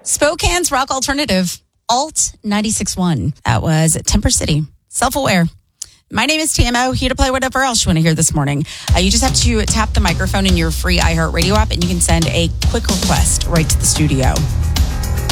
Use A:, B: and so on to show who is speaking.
A: Spokane's rock alternative, Alt 96.1. That was Temper City. Self-aware. My name is TMO, here to play whatever else you want to hear this morning. You just have to tap the microphone in your free iHeartRadio app, and you can send a quick request right to the studio.